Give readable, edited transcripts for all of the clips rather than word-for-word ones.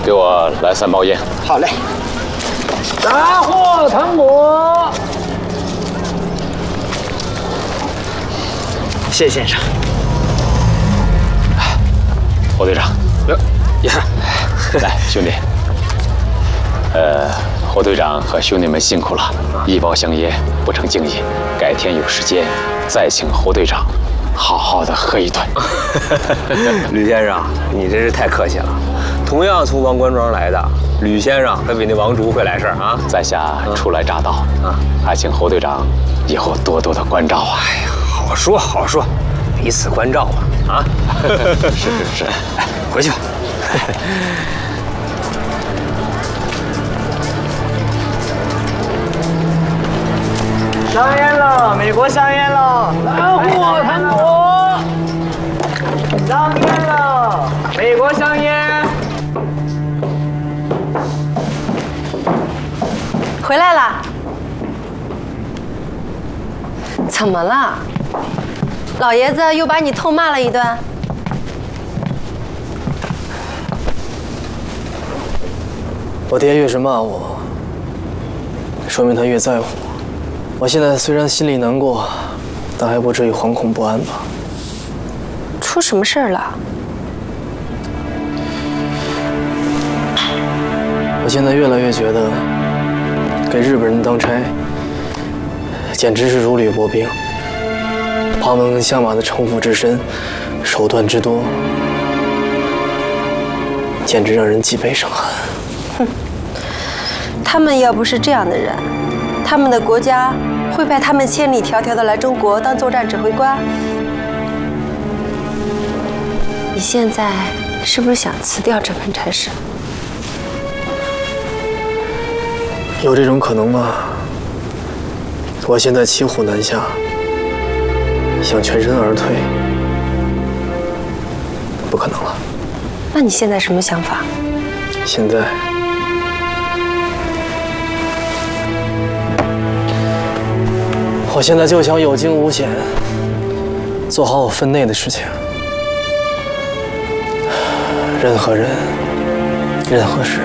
给我来3包烟。 好嘞。 大货糖果。 谢先生。 侯队长， 呀， 来，兄弟。侯队长和兄弟们辛苦了，1包香烟不成敬意，改天有时间再请侯队长好好的喝一顿。 吕先生，你真是太客气了。同样从王官庄来的吕先生，可比那王竹会来事儿啊！ 在下初来乍到还请侯队长以后多多的关照啊！ 哎呀，好说好说，彼此关照啊！ 是， 哎，回去吧。 香烟了，美国香烟了， 大货糖果。 香烟了，美国香烟。 回来啦？怎么了？老爷子又把你痛骂了一顿？ 我爹越是骂我，说明他越在乎我。我现在虽然心里难过，但还不至于惶恐不安吧？ 出什么事儿了？ 我现在越来越觉得，给日本人当差，简直是如履薄冰。庞文跟相马的城府之深，手段之多，简直让人脊背生寒。 哼，他们要不是这样的人，他们的国家会派他们千里迢迢的来中国当作战指挥官？你现在是不是想辞掉这份差事？ 有这种可能吗？我现在骑虎难下，想全身而退，不可能了。 那你现在什么想法？ 现在，我现在就想有惊无险，做好我分内的事情。任何人、任何事，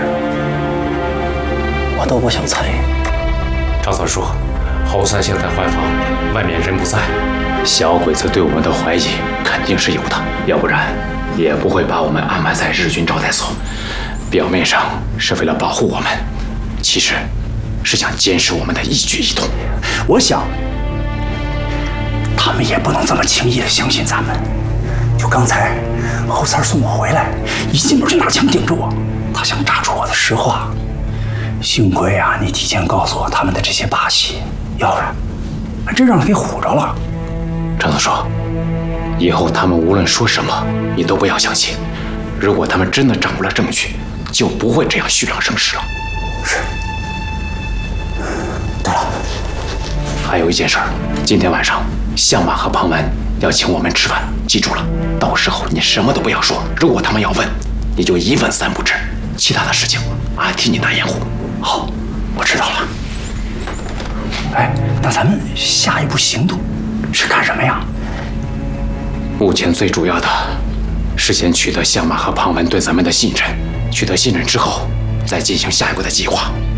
我都不想参与。 张三叔，侯三现在换房，外面人不在， 小鬼子对我们的怀疑肯定是有的，要不然也不会把我们安排在日军招待所。表面上是为了保护我们，其实是想监视我们的一举一动。 我想，他们也不能这么轻易的相信咱们。就刚才，侯三送我回来，一进门就拿枪顶着我，他想查出我的实话。幸亏啊，你提前告诉我他们的这些把戏，要不然还真让他给唬着了。 张总说，以后他们无论说什么，你都不要相信。如果他们真的掌握了证据，就不会这样虚张声势了。 是。对了， 还有一件事儿，今天晚上相马和庞文要请我们吃饭，记住了，到时候你什么都不要说。如果他们要问，你就一问三不知，其他的事情俺替你打掩护。 好，我知道了。哎，那咱们下一步行动是干什么呀？ 目前最主要的是先取得相马和庞文对咱们的信任，取得信任之后，再进行下一步的计划。